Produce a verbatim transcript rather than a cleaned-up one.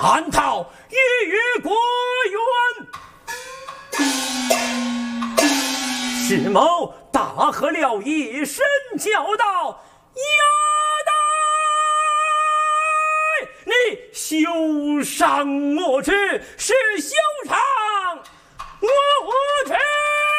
叛逃逾越国冤。石某大喝了一声，叫道：“押带！你休伤我之，是休伤我之。”